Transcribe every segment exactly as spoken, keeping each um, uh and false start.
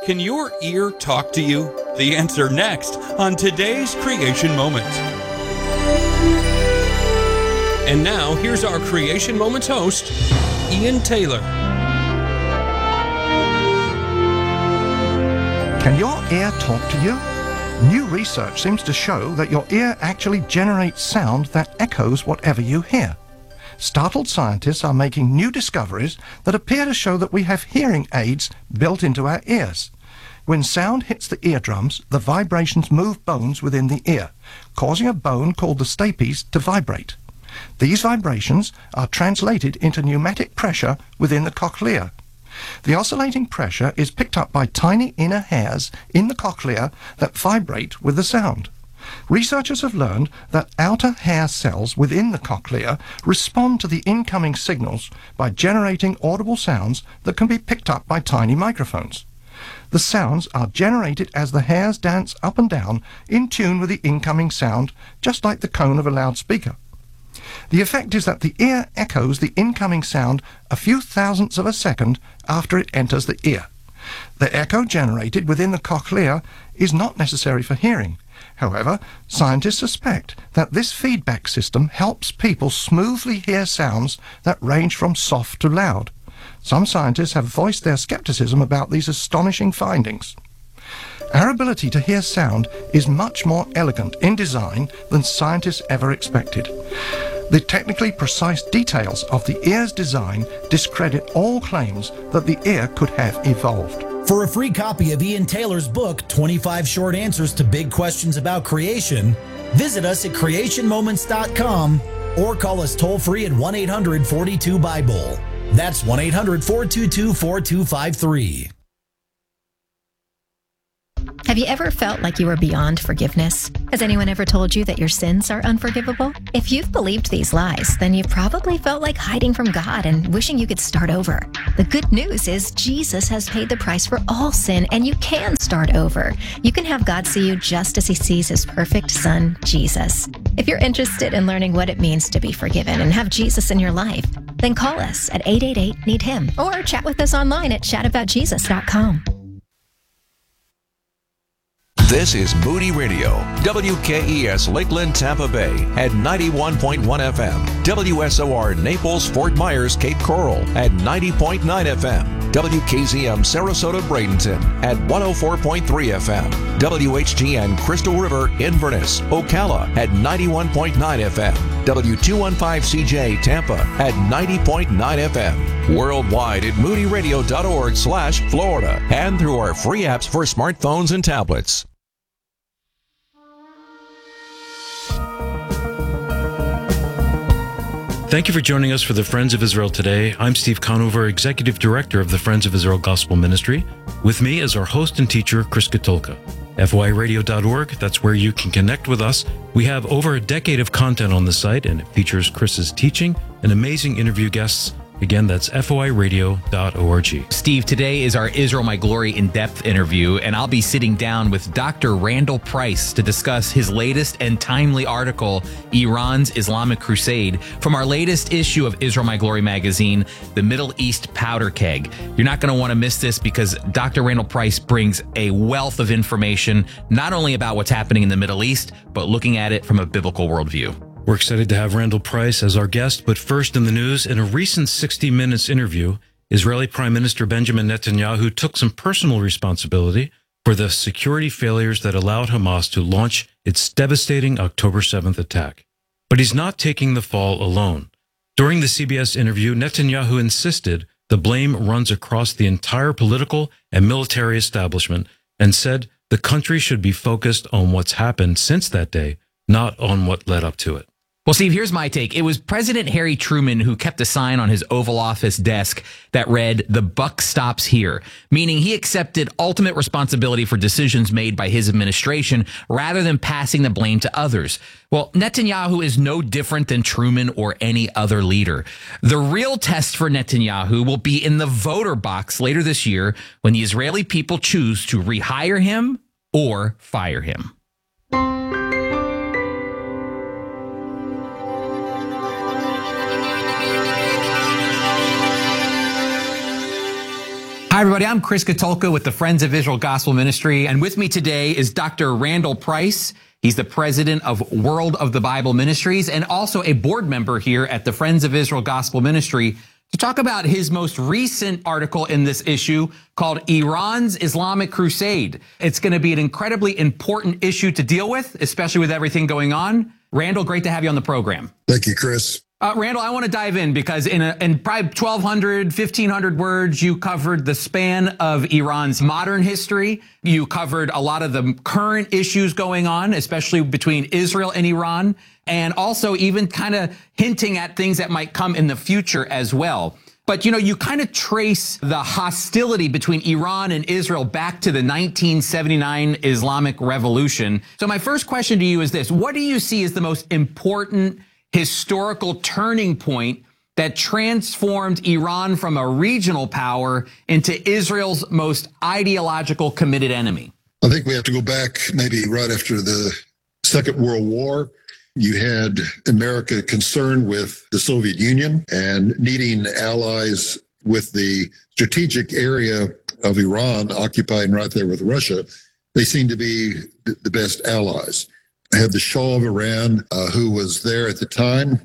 Can your ear talk to you? The answer next on today's Creation Moment. And now, here's our Creation Moments host, Ian Taylor. Can your ear talk to you? New research seems to show that your ear actually generates sound that echoes whatever you hear. Startled scientists are making new discoveries that appear to show that we have hearing aids built into our ears. When sound hits the eardrums, the vibrations move bones within the ear, causing a bone called the stapes to vibrate. These vibrations are translated into pneumatic pressure within the cochlea. The oscillating pressure is picked up by tiny inner hairs in the cochlea that vibrate with the sound. Researchers have learned that outer hair cells within the cochlea respond to the incoming signals by generating audible sounds that can be picked up by tiny microphones. The sounds are generated as the hairs dance up and down in tune with the incoming sound, just like the cone of a loudspeaker. The effect is that the ear echoes the incoming sound a few thousandths of a second after it enters the ear. The echo generated within the cochlea is not necessary for hearing. However, scientists suspect that this feedback system helps people smoothly hear sounds that range from soft to loud. Some scientists have voiced their skepticism about these astonishing findings. Our ability to hear sound is much more elegant in design than scientists ever expected. The technically precise details of the ear's design discredit all claims that the ear could have evolved. For a free copy of Ian Taylor's book, twenty-five Short Answers to Big Questions About Creation, visit us at creation moments dot com or call us toll-free at one eight hundred, four two, Bible. That's one eight hundred, four two two, four two five three. Have you ever felt like you were beyond forgiveness? Has anyone ever told you that your sins are unforgivable? If you've believed these lies, then you've probably felt like hiding from God and wishing you could start over. The good news is Jesus has paid the price for all sin, and you can start over. You can have God see you just as he sees his perfect son, Jesus. If you're interested in learning what it means to be forgiven and have Jesus in your life, then call us at eight eight eight, need him or chat with us online at chat about jesus dot com. This is Moody Radio, W K E S Lakeland, Tampa Bay at ninety-one point one F M, W S O R Naples, Fort Myers, Cape Coral at ninety point nine F M, W K Z M Sarasota, Bradenton at one oh four point three F M, W H G N Crystal River, Inverness, Ocala at ninety-one point nine F M, W two fifteen C J Tampa at ninety point nine F M, worldwide at moody radio dot org slash Florida, and through our free apps for smartphones and tablets. Thank you for joining us for the Friends of Israel today. I'm Steve Conover, Executive Director of the Friends of Israel Gospel Ministry. With me is our host and teacher, Chris Katulka. F O I radio dot org, that's where you can connect with us. We have over a decade of content on the site, and it features Chris's teaching and amazing interview guests. Again, that's F O I radio dot org. Steve, today is our Israel My Glory in-depth interview, and I'll be sitting down with Doctor Randall Price to discuss his latest and timely article, Iran's Islamic Crusade, from our latest issue of Israel My Glory magazine, The Middle East Powder Keg. You're not going to want to miss this because Doctor Randall Price brings a wealth of information, not only about what's happening in the Middle East, but looking at it from a biblical worldview. We're excited to have Randall Price as our guest, but first in the news, in a recent sixty minutes interview, Israeli Prime Minister Benjamin Netanyahu took some personal responsibility for the security failures that allowed Hamas to launch its devastating October seventh attack. But he's not taking the fall alone. During the C B S interview, Netanyahu insisted the blame runs across the entire political and military establishment and said the country should be focused on what's happened since that day, not on what led up to it. Well, Steve, here's my take. It was President Harry Truman who kept a sign on his Oval Office desk that read, "The buck stops here," meaning he accepted ultimate responsibility for decisions made by his administration rather than passing the blame to others. Well, Netanyahu is no different than Truman or any other leader. The real test for Netanyahu will be in the voter box later this year when the Israeli people choose to rehire him or fire him. Hi, everybody. I'm Chris Katulka with the Friends of Israel Gospel Ministry. And with me today is Doctor Randall Price. He's the president of World of the Bible Ministries and also a board member here at the Friends of Israel Gospel Ministry to talk about his most recent article in this issue called Iran's Islamic Crusade. It's going to be an incredibly important issue to deal with, especially with everything going on. Randall, great to have you on the program. Thank you, Chris. Uh, Randall, I want to dive in because in, a, in probably twelve hundred, fifteen hundred words, you covered the span of Iran's modern history. You covered a lot of the current issues going on, especially between Israel and Iran, and also even kind of hinting at things that might come in the future as well. But, you know, you kind of trace the hostility between Iran and Israel back to the nineteen seventy-nine Islamic Revolution. So my first question to you is this. What do you see as the most important historical turning point that transformed Iran from a regional power into Israel's most ideological committed enemy? I think we have to go back maybe right after the Second World War. You had America concerned with the Soviet Union and needing allies with the strategic area of Iran occupied right there with Russia. They seemed to be the best allies. I had the Shah of Iran, uh, who was there at the time.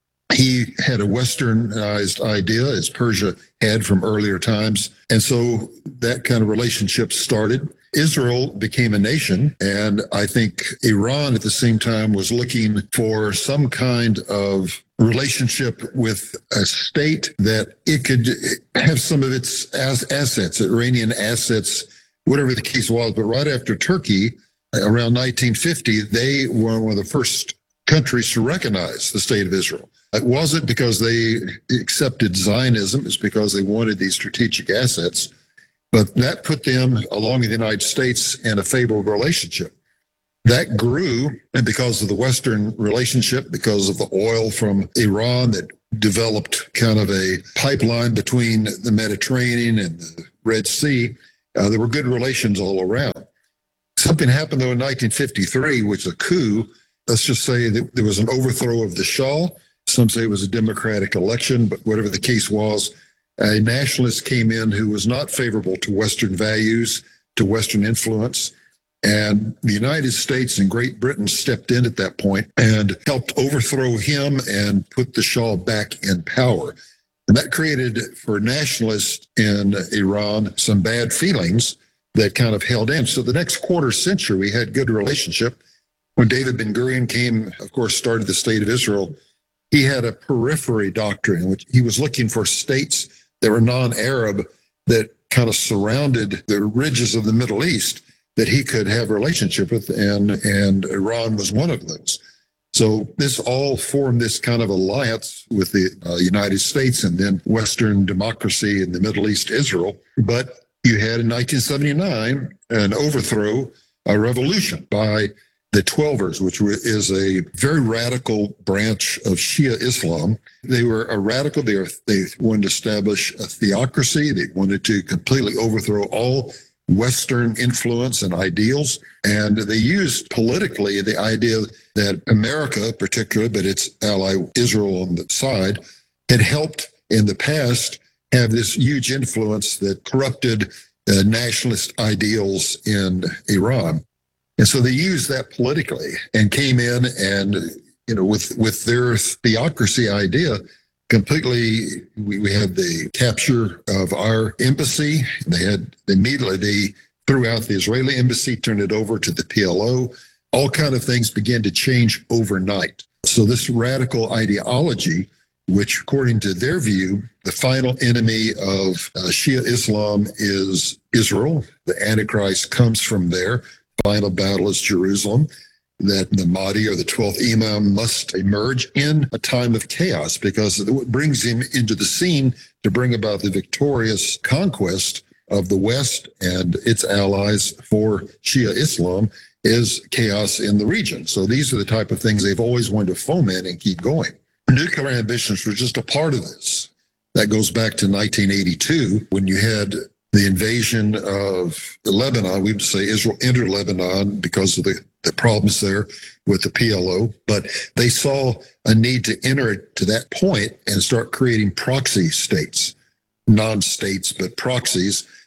He had a westernized idea, as Persia had from earlier times. And so that kind of relationship started. Israel became a nation, and I think Iran at the same time was looking for some kind of relationship with a state that it could have some of its as- assets, Iranian assets, whatever the case was. But right after Turkey, around nineteen fifty, they were one of the first countries to recognize the state of Israel. It wasn't because they accepted Zionism, it's because they wanted these strategic assets. But that put them, along with the United States, in a favorable relationship. That grew, and because of the Western relationship, because of the oil from Iran that developed kind of a pipeline between the Mediterranean and the Red Sea, uh, there were good relations all around. Something happened, though, in nineteen fifty-three, which was a coup. Let's just say that there was an overthrow of the Shah. Some say it was a democratic election, but whatever the case was, a nationalist came in who was not favorable to Western values, to Western influence. And the United States and Great Britain stepped in at that point and helped overthrow him and put the Shah back in power. And that created for nationalists in Iran some bad feelings that kind of held in. So the next quarter century, we had good relationship. When David Ben-Gurion came, of course, started the state of Israel, he had a periphery doctrine, which he was looking for states that were non-Arab that kind of surrounded the ridges of the Middle East that he could have a relationship with, and, and Iran was one of those. So this all formed this kind of alliance with the uh, United States and then Western democracy in the Middle East, Israel. But you had in nineteen seventy-nine an overthrow, a revolution by the Twelvers, which is a very radical branch of Shia Islam. They were a radical. They, were, they wanted to establish a theocracy. They wanted to completely overthrow all Western influence and ideals. And they used politically the idea that America, particularly, but its ally Israel on the side, had helped in the past have this huge influence that corrupted uh, nationalist ideals in Iran. And so they used that politically and came in and, you know, with, with their theocracy idea, completely, we, we had the capture of our embassy. They had immediately, they threw out the Israeli embassy, turned it over to the P L O. All kind of things began to change overnight. So this radical ideology, which according to their view, the final enemy of uh, Shia Islam is Israel. The Antichrist comes from there. Final battle is Jerusalem. That the Mahdi or the twelfth Imam must emerge in a time of chaos because it brings him into the scene to bring about the victorious conquest of the West and its allies for Shia Islam is chaos in the region. So these are the type of things they've always wanted to foment and keep going. Nuclear ambitions were just a part of this. That goes back to nineteen eighty-two when you had the invasion of Lebanon. We would say Israel entered Lebanon because of the, the problems there with the P L O, but they saw a need to enter it to that point and start creating proxy states, non-states, but proxies.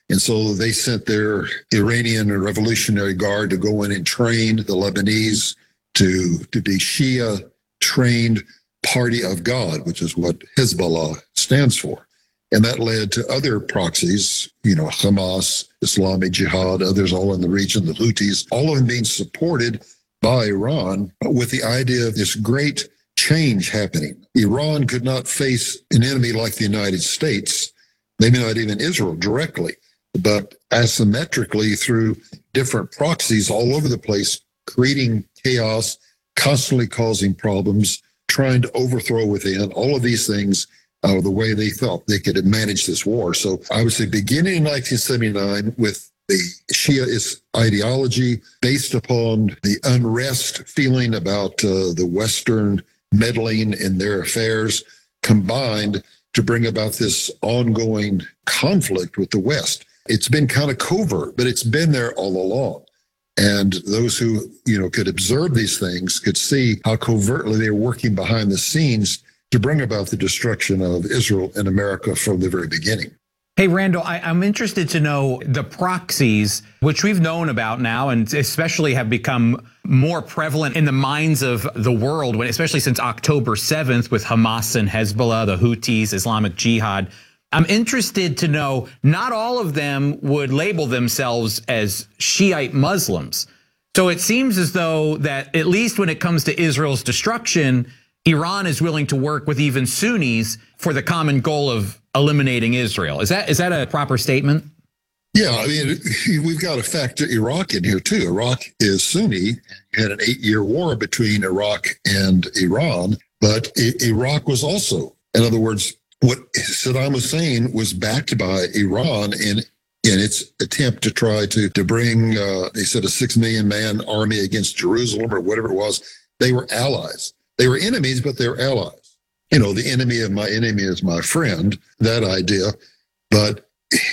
And so they sent their Iranian Revolutionary Guard to go in and train the Lebanese to, to be Shia trained Party of God, which is what Hezbollah stands for. And that led to other proxies, you know, Hamas, Islamic Jihad, others all in the region, the Houthis, all of them being supported by Iran with the idea of this great change happening. Iran could not face an enemy like the United States, maybe not even Israel directly, but asymmetrically through different proxies all over the place, creating chaos, constantly causing problems, trying to overthrow within, all of these things uh, the way they felt they could manage this war. So I would say beginning in nineteen seventy-nine with the Shia ideology based upon the unrest feeling about uh, the Western meddling in their affairs, combined to bring about this ongoing conflict with the West. It's been kind of covert, but it's been there all along. And those who, you know, could observe these things could see how covertly they were working behind the scenes to bring about the destruction of Israel and America from the very beginning. Hey, Randall, I, I'm interested to know the proxies, which we've known about now, and especially have become more prevalent in the minds of the world, when, especially since October seventh with Hamas and Hezbollah, the Houthis, Islamic Jihad. I'm interested to know, not all of them would label themselves as Shiite Muslims. So it seems as though that, at least when it comes to Israel's destruction, Iran is willing to work with even Sunnis for the common goal of eliminating Israel. Is that is that a proper statement? Yeah, I mean, we've got to factor Iraq in here too. Iraq is Sunni. You had an eight-year war between Iraq and Iran, but Iraq was also, in other words, what Saddam Hussein was backed by Iran in in its attempt to try to to bring, uh, they said, a six million man army against Jerusalem or whatever it was. They were allies. They were enemies, but they were allies. You know, the enemy of my enemy is my friend, that idea. But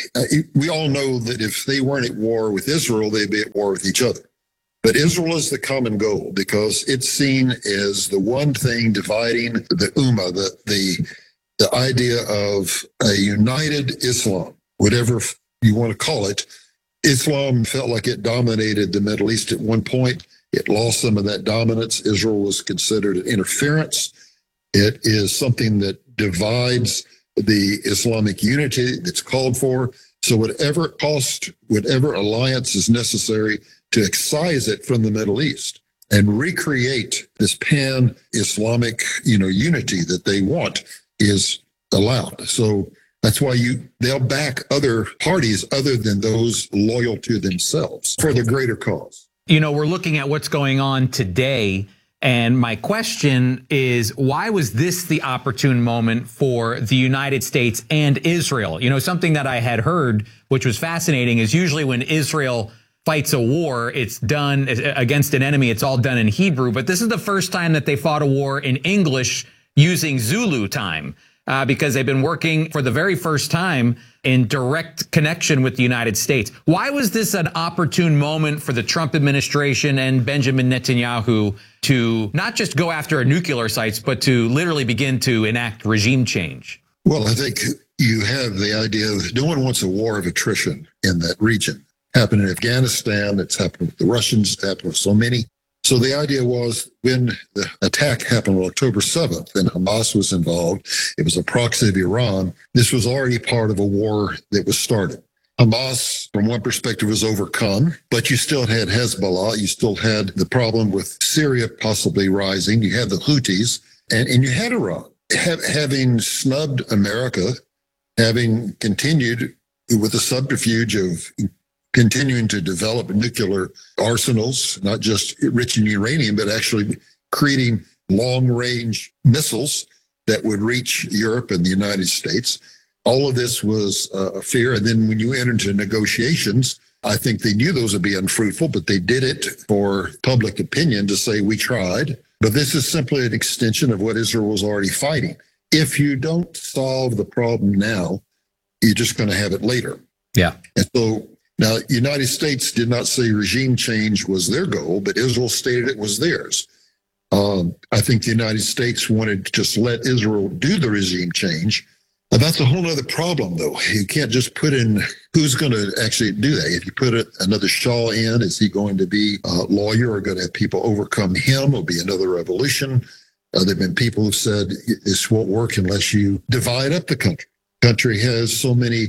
we all know that if they weren't at war with Israel, they'd be at war with each other. But Israel is the common goal because it's seen as the one thing dividing the Ummah, the, the, the idea of a united Islam, whatever you want to call it. Islam felt like it dominated the Middle East at one point. It lost some of that dominance. Israel was considered an interference. It is something that divides the Islamic unity that's called for. So whatever cost, whatever alliance is necessary to excise it from the Middle East and recreate this pan-Islamic, you know, unity that they want is allowed. So that's why you they'll back other parties other than those loyal to themselves for the greater cause. You know, we're looking at what's going on today. And my question is, why was this the opportune moment for the United States and Israel? You know, something that I had heard, which was fascinating, is usually when Israel fights a war, it's done against an enemy. It's all done in Hebrew. But this is the first time that they fought a war in English using Zulu time, uh, because they've been working for the very first time in direct connection with the United States. Why was this an opportune moment for the Trump administration and Benjamin Netanyahu to not just go after nuclear sites, but to literally begin to enact regime change? Well, I think you have the idea that no one wants a war of attrition in that region. Happened in Afghanistan, it's happened with the Russians, it's happened with so many. So the idea was when the attack happened on October seventh and Hamas was involved, it was a proxy of Iran. This was already part of a war that was started. Hamas, from one perspective, was overcome, but you still had Hezbollah. You still had the problem with Syria possibly rising. You had the Houthis, and, and you had Iran. Ha- having snubbed America, having continued with the subterfuge of continuing to develop nuclear arsenals, not just rich in uranium, but actually creating long-range missiles that would reach Europe and the United States. All of this was uh, a fear. And then when you enter into negotiations, I think they knew those would be unfruitful, but they did it for public opinion to say, we tried. But this is simply an extension of what Israel was already fighting. If you don't solve the problem now, you're just going to have it later. Yeah. And so now, the United States did not say regime change was their goal, but Israel stated it was theirs. Um, I think the United States wanted to just let Israel do the regime change That's a whole other problem, though. You can't just put in who's going to actually do that. If you put a, another Shah in, is he going to be a lawyer or going to have people overcome him? It'll be another revolution. Uh, there have been people who've said this won't work unless you divide up the country. The country has so many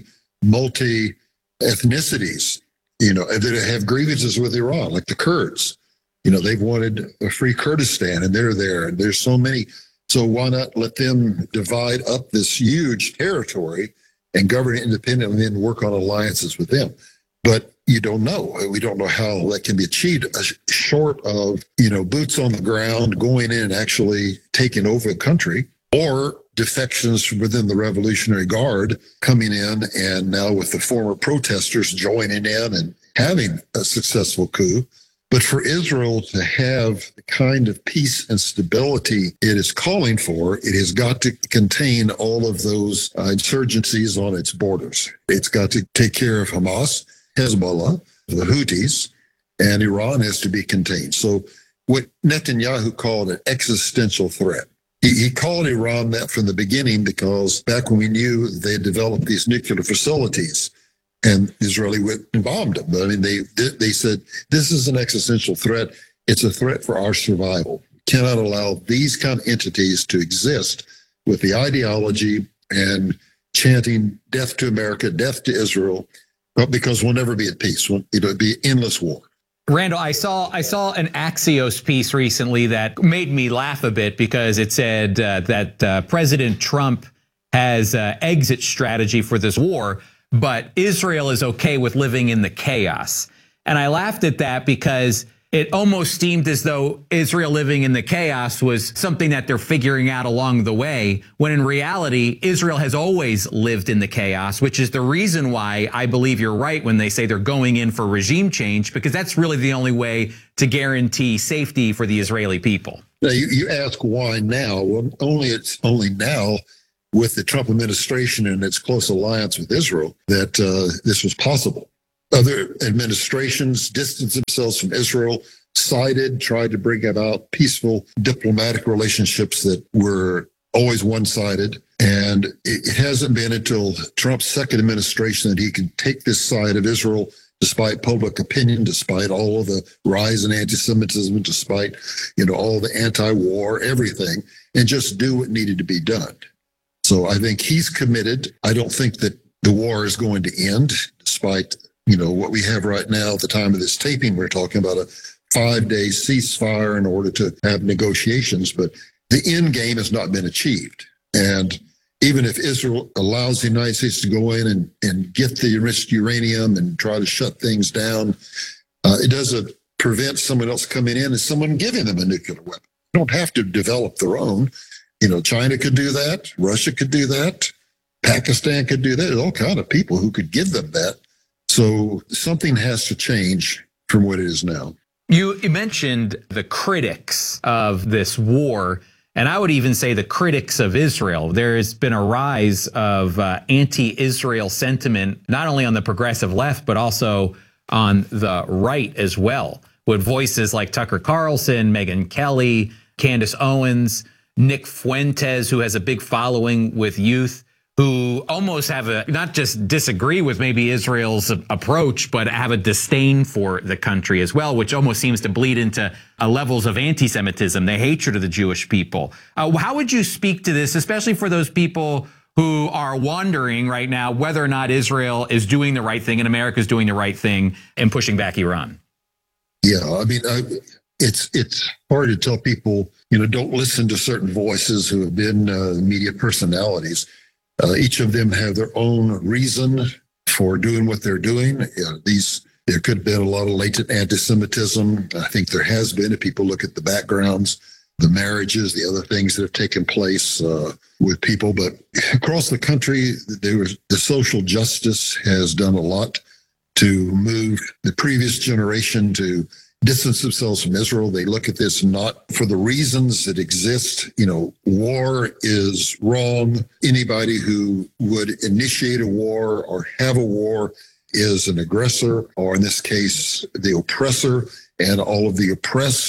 multi-ethnicities, you know, that have grievances with Iran, like the Kurds. You know, they've wanted a free Kurdistan, and they're there. And there's so many. So why not let them divide up this huge territory and govern it independently and work on alliances with them? But you don't know. We don't know how that can be achieved short of, you know, boots on the ground, going in and actually taking over the country, or defections within the Revolutionary Guard coming in and now with the former protesters joining in and having a successful coup. But for Israel to have the kind of peace and stability it is calling for, it has got to contain all of those uh, insurgencies on its borders. It's got to take care of Hamas, Hezbollah, the Houthis, and Iran has to be contained. So what Netanyahu called an existential threat, he, he called Iran that from the beginning because back when we knew they had developed these nuclear facilities, and Israeli went and bombed them. I mean, they they said, this is an existential threat. It's a threat for our survival. We cannot allow these kind of entities to exist with the ideology and chanting death to America, death to Israel, but because we'll never be at peace. It'll be endless war. Randall, I saw I saw an Axios piece recently that made me laugh a bit because it said uh, that uh, President Trump has an exit strategy for this war, but Israel is okay with living in the chaos. And I laughed at that because it almost seemed as though Israel living in the chaos was something that they're figuring out along the way, when in reality, Israel has always lived in the chaos, which is the reason why I believe you're right when they say they're going in for regime change, because that's really the only way to guarantee safety for the Israeli people. Now, you, you ask why now? Well, only it's only now, with the Trump administration and its close alliance with Israel, that uh, this was possible. Other administrations distanced themselves from Israel, sided, tried to bring about peaceful diplomatic relationships that were always one-sided. And it, it hasn't been until Trump's second administration that he can take this side of Israel, despite public opinion, despite all of the rise in anti-Semitism, despite, you know, all the anti-war, everything, and just do what needed to be done. So I think he's committed. I don't think that the war is going to end, despite, you know, what we have right now at the time of this taping. We're talking about a five-day ceasefire in order to have negotiations, but the end game has not been achieved. And even if Israel allows the United States to go in and, and get the enriched uranium and try to shut things down, uh, it doesn't prevent someone else coming in and someone giving them a nuclear weapon. They don't have to develop their own. You know, China could do that. Russia could do that. Pakistan could do that. There's all kinds of people who could give them that. So something has to change from what it is now. You mentioned the critics of this war, and I would even say the critics of Israel. There has been a rise of uh, anti-Israel sentiment, not only on the progressive left, but also on the right as well, with voices like Tucker Carlson, Megyn Kelly, Candace Owens, Nick Fuentes, who has a big following with youth, who almost have a, not just disagree with maybe Israel's approach, but have a disdain for the country as well, which almost seems to bleed into uh, levels of anti-Semitism, the hatred of the Jewish people. Uh, how would you speak to this, especially for those people who are wondering right now whether or not Israel is doing the right thing and America is doing the right thing and pushing back Iran? Yeah, I mean, I, it's it's hard to tell people, you know, don't listen to certain voices who have been uh, media personalities. Uh, each of them have their own reason for doing what they're doing. Uh, these there could have been a lot of latent anti-Semitism. I think there has been if people look at the backgrounds, the marriages, the other things that have taken place uh, with people. But across the country, there was, the social justice has done a lot to move the previous generation to distance themselves from Israel. They look at this not for the reasons that exist. You know, war is wrong. Anybody who would initiate a war or have a war is an aggressor, or in this case, the oppressor, and all of the oppressed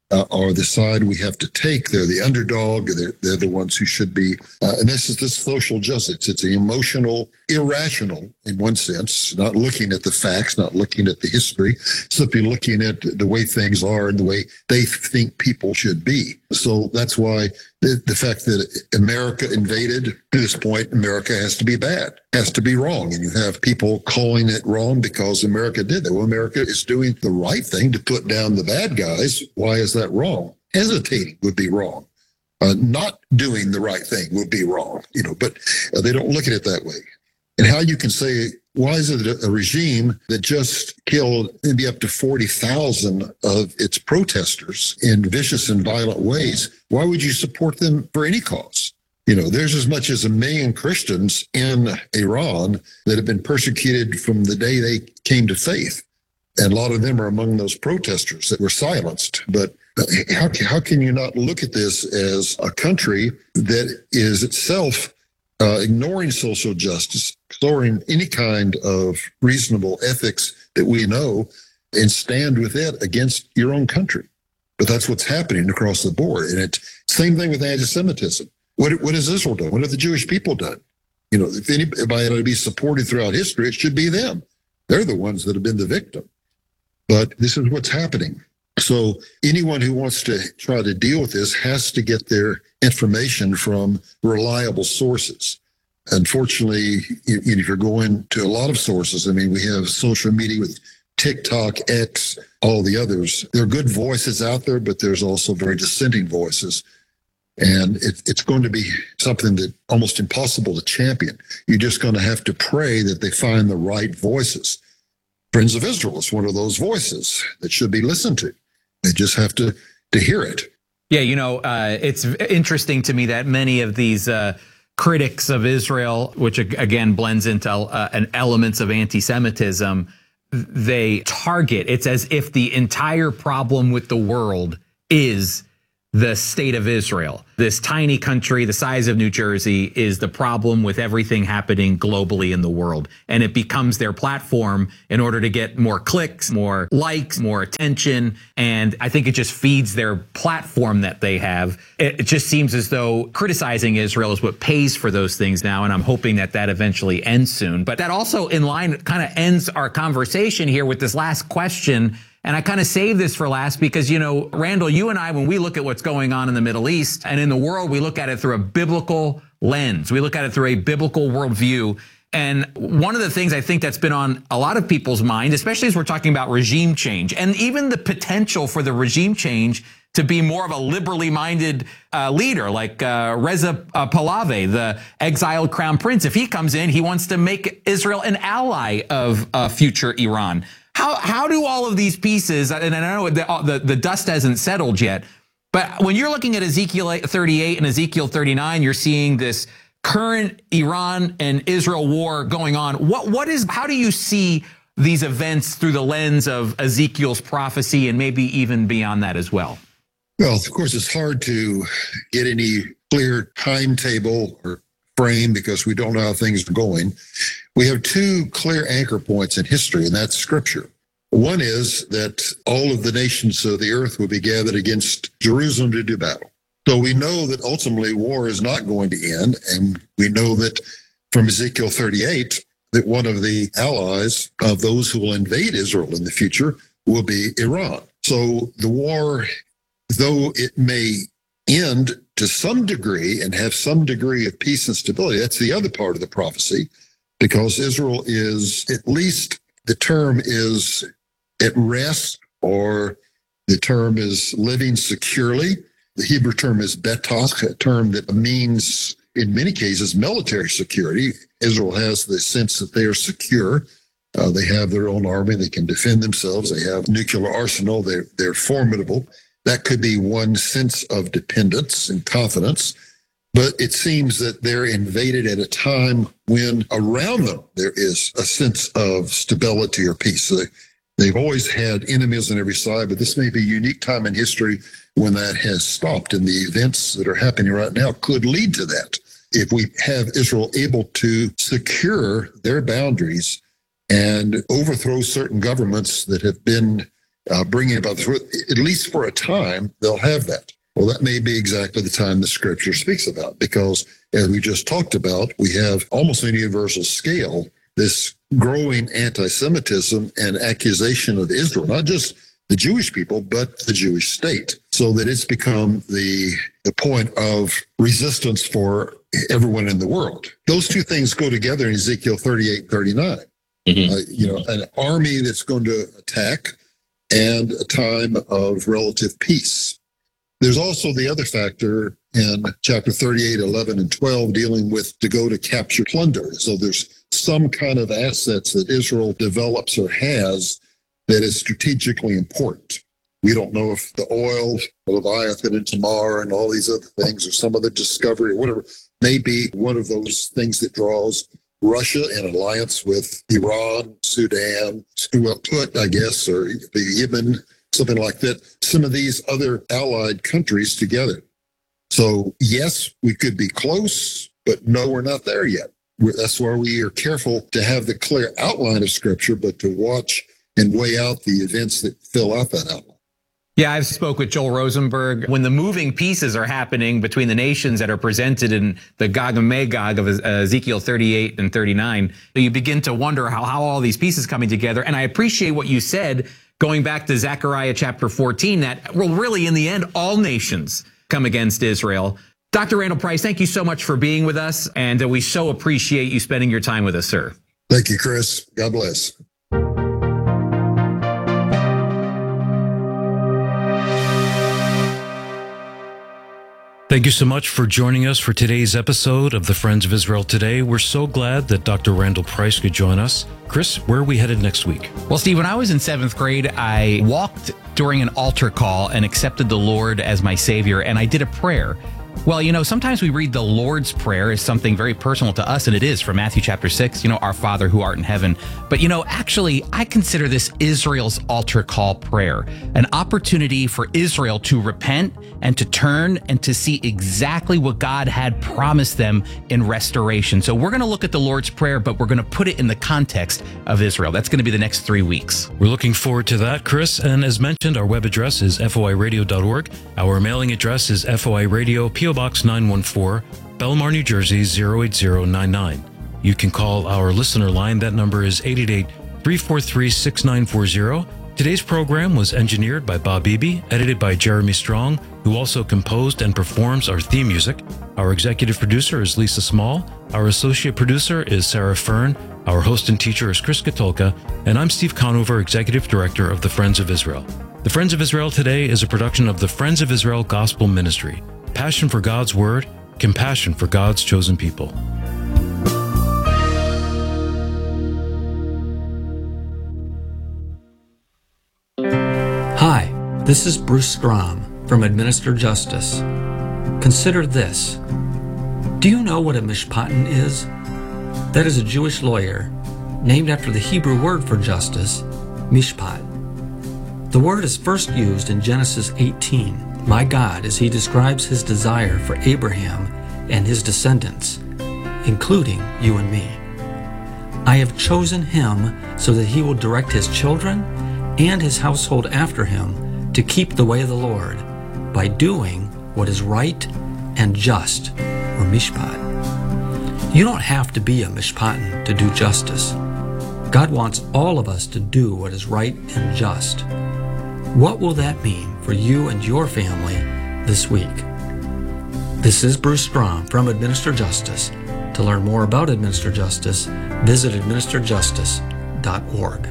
uh, are the side we have to take. They're the underdog. They're, they're the ones who should be. Uh, and this is this social justice. It's emotional, irrational in one sense, not looking at the facts, not looking at the history, simply looking at the way things are and the way they think people should be. So that's why the, the fact that America invaded, to this point, America has to be bad, has to be wrong. And you have people calling it wrong because America did that. Well, America is doing the right thing to put down the bad guys. Why is that wrong? Hesitating would be wrong. Uh, not doing the right thing would be wrong, you know, but uh, they don't look at it that way. And how you can say, why is it a, a regime that just killed maybe up to forty thousand of its protesters in vicious and violent ways? Why would you support them for any cause? You know, there's as much as a million Christians in Iran that have been persecuted from the day they came to faith. And a lot of them are among those protesters that were silenced. But how, how can you not look at this as a country that is itself uh, ignoring social justice, ignoring any kind of reasonable ethics that we know, and stand with it against your own country? But that's what's happening across the board. And it's same thing with anti-Semitism. What, what has Israel done? What have the Jewish people done? You know, if anybody ought to be supported throughout history, it should be them. They're the ones that have been the victim. But this is what's happening. So anyone who wants to try to deal with this has to get their information from reliable sources. Unfortunately, if you're going to a lot of sources, I mean, we have social media with TikTok, X, all the others. There are good voices out there, but there's also very dissenting voices. And it, it's going to be something that almost impossible to champion. You're just going to have to pray that they find the right voices. Friends of Israel is one of those voices that should be listened to. They just have to, to hear it. Yeah, you know, uh, it's interesting to me that many of these uh, critics of Israel, which again blends into uh, an elements of anti-Semitism, they target, it's as if the entire problem with the world is the state of Israel. This tiny country, the size of New Jersey, is the problem with everything happening globally in the world. And it becomes their platform in order to get more clicks, more likes, more attention. And I think it just feeds their platform that they have. It, it just seems as though criticizing Israel is what pays for those things now. And I'm hoping that that eventually ends soon. But that also in line kind of ends our conversation here with this last question. And I kind of saved this for last because, you know, Randall, you and I, when we look at what's going on in the Middle East and in the world, we look at it through a biblical lens. We look at it through a biblical worldview. And one of the things I think that's been on a lot of people's mind, especially as we're talking about regime change and even the potential for the regime change to be more of a liberally minded uh, leader like uh, Reza uh, Pahlavi, the exiled crown prince. If he comes in, he wants to make Israel an ally of uh, future Iran. How how do all of these pieces, and I know the, the, the dust hasn't settled yet, but when you're looking at Ezekiel thirty-eight and Ezekiel thirty-nine, you're seeing this current Iran and Israel war going on. What what is, how do you see these events through the lens of Ezekiel's prophecy and maybe even beyond that as well? Well, of course, it's hard to get any clear timetable or frame because we don't know how things are going. We have two clear anchor points in history, and that's Scripture. One is that all of the nations of the earth will be gathered against Jerusalem to do battle. So we know that ultimately war is not going to end, and we know that from Ezekiel thirty-eight, that one of the allies of those who will invade Israel in the future will be Iran. So the war, though it may end to some degree and have some degree of peace and stability, that's the other part of the prophecy, because Israel is, at least the term is at rest, or the term is living securely. The Hebrew term is betach, a term that means, in many cases, military security. Israel has the sense that they are secure. Uh, they have their own army. They can defend themselves. They have nuclear arsenal. They're, they're formidable. That could be one sense of dependence and confidence. But it seems that they're invaded at a time when around them there is a sense of stability or peace. So they, they've always had enemies on every side, but this may be a unique time in history when that has stopped. And the events that are happening right now could lead to that. If we have Israel able to secure their boundaries and overthrow certain governments that have been uh, bringing about this, at least for a time, they'll have that. Well, that may be exactly the time the scripture speaks about, because as we just talked about, we have almost on a universal scale this growing anti-Semitism and accusation of Israel, not just the Jewish people, but the Jewish state, so that it's become the, the point of resistance for everyone in the world. Those two things go together in Ezekiel thirty-eight, thirty-nine. Mm-hmm. Uh, you know, an army that's going to attack and a time of relative peace. There's also the other factor in chapter thirty-eight, eleven, and twelve dealing with to go to capture plunder. So there's some kind of assets that Israel develops or has that is strategically important. We don't know if the oil, Leviathan and Tamar and all these other things, or some other discovery or whatever, may be one of those things that draws Russia in alliance with Iran, Sudan, well, put, I guess, or the Yemen, something like that, some of these other allied countries together. So yes, we could be close, but no, we're not there yet. We're, that's why we are careful to have the clear outline of Scripture, but to watch and weigh out the events that fill out that outline. Yeah, I've spoke with Joel Rosenberg. When the moving pieces are happening between the nations that are presented in the Gog and Magog of Ezekiel thirty-eight and thirty-nine, you begin to wonder how, how all these pieces coming together. And I appreciate what you said, going back to Zechariah chapter fourteen, that, well, really, in the end, all nations come against Israel. Doctor Randall Price, thank you so much for being with us, and we so appreciate you spending your time with us, sir. Thank you, Chris. God bless. Thank you so much for joining us for today's episode of the Friends of Israel Today. We're so glad that Doctor Randall Price could join us. Chris, where are we headed next week? Well, Steve, when I was in seventh grade, I walked during an altar call and accepted the Lord as my Savior, and I did a prayer. Well, you know, sometimes we read the Lord's Prayer as something very personal to us, and it is from Matthew chapter six, you know, our Father who art in heaven. But, you know, actually, I consider this Israel's altar call prayer, an opportunity for Israel to repent and to turn and to see exactly what God had promised them in restoration. So we're going to look at the Lord's Prayer, but we're going to put it in the context of Israel. That's going to be the next three weeks. We're looking forward to that, Chris. And as mentioned, our web address is F O I radio dot org. Our mailing address is F O I Radio, P O Box nine one four, Belmar, New Jersey zero eight zero nine nine. You can call our listener line. That number is eight eight eight, three four three, six nine four zero. Today's program was engineered by Bob Beebe, edited by Jeremy Strong, who also composed and performs our theme music. Our executive producer is Lisa Small. Our associate producer is Sarah Fern. Our host and teacher is Chris Katolka. And I'm Steve Conover, executive director of the Friends of Israel. The Friends of Israel Today is a production of the Friends of Israel Gospel Ministry. Passion for God's Word, compassion for God's chosen people. Hi, this is Bruce Strom from Administer Justice. Consider this. Do you know what a mishpatan is? That is a Jewish lawyer named after the Hebrew word for justice, mishpat. The word is first used in Genesis eighteen. My God, as he describes his desire for Abraham and his descendants, including you and me. I have chosen him so that he will direct his children and his household after him to keep the way of the Lord by doing what is right and just, or mishpat. You don't have to be a mishpatan to do justice. God wants all of us to do what is right and just. What will that mean for you and your family this week? This is Bruce Strom from Administer Justice. To learn more about Administer Justice, visit administer justice dot org.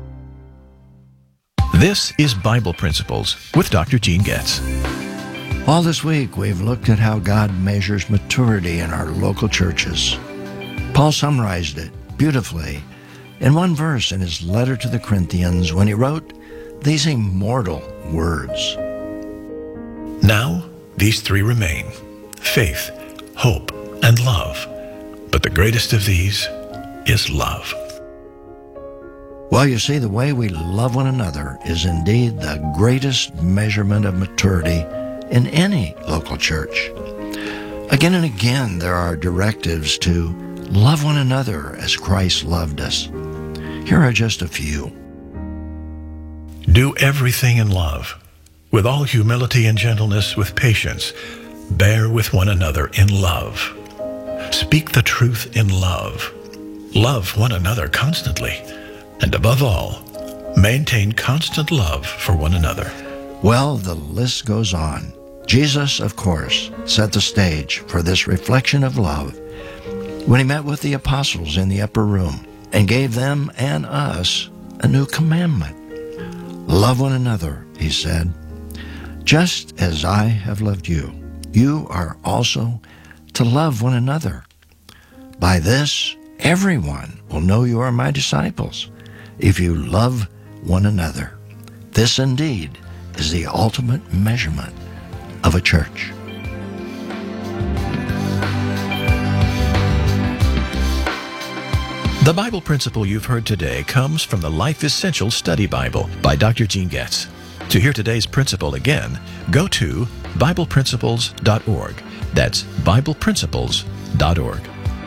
This is Bible Principles with Doctor Gene Getz. All this week, we've looked at how God measures maturity in our local churches. Paul summarized it beautifully in one verse in his letter to the Corinthians when he wrote these immortal words. Now, these three remain: faith, hope, and love. But the greatest of these is love. Well, you see, the way we love one another is indeed the greatest measurement of maturity in any local church. Again and again, there are directives to love one another as Christ loved us. Here are just a few. Do everything in love, with all humility and gentleness, with patience. Bear with one another in love. Speak the truth in love. Love one another constantly. And above all, maintain constant love for one another. Well, the list goes on. Jesus, of course, set the stage for this reflection of love when he met with the apostles in the upper room and gave them and us a new commandment. Love one another, he said. Just as I have loved you, you are also to love one another. By this, everyone will know you are my disciples, if you love one another. This indeed is the ultimate measurement of a church. The Bible principle you've heard today comes from the Life Essential Study Bible by Doctor Gene Getz. To hear today's principle again, go to Bible Principles dot org. That's Bible Principles dot org.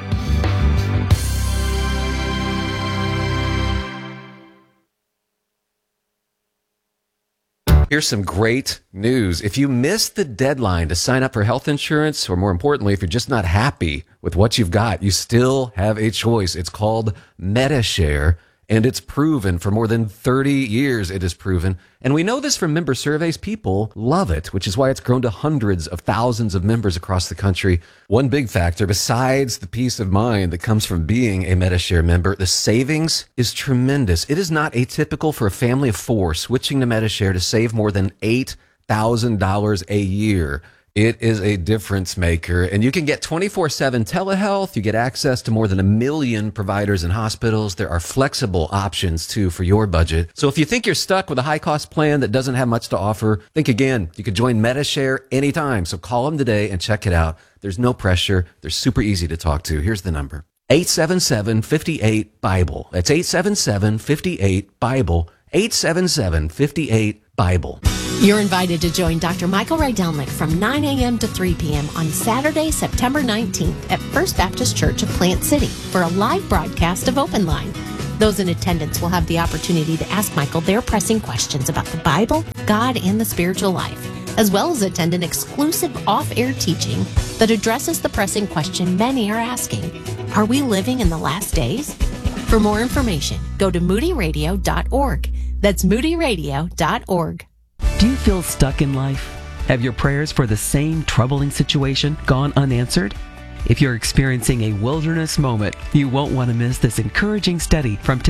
Here's some great news. If you missed the deadline to sign up for health insurance, or more importantly, if you're just not happy with what you've got, you still have a choice. It's called Medi-Share, and it's proven for more than thirty years. It is proven. And we know this from member surveys. People love it, which is why it's grown to hundreds of thousands of members across the country. One big factor, besides the peace of mind that comes from being a Medi-Share member, the savings is tremendous. It is not atypical for a family of four switching to Medi-Share to save more than eight thousand dollars a year. It is a difference maker, and you can get twenty-four seven telehealth. You get access to more than a million providers and hospitals. There are flexible options, too, for your budget. So if you think you're stuck with a high-cost plan that doesn't have much to offer, think again. You can join Medi-Share anytime, so call them today and check it out. There's no pressure. They're super easy to talk to. Here's the number. eight seven seven, five eight, BIBLE. That's eight seven seven, five eight, BIBLE. eight seven seven, five eight, BIBLE. You're invited to join Doctor Michael Rydelnik from nine a.m. to three p.m. on Saturday, September nineteenth at First Baptist Church of Plant City for a live broadcast of Open Line. Those in attendance will have the opportunity to ask Michael their pressing questions about the Bible, God, and the spiritual life, as well as attend an exclusive off-air teaching that addresses the pressing question many are asking: are we living in the last days? For more information, go to moody radio dot org. That's moody radio dot org. Do you feel stuck in life? Have your prayers for the same troubling situation gone unanswered? If you're experiencing a wilderness moment, you won't want to miss this encouraging study from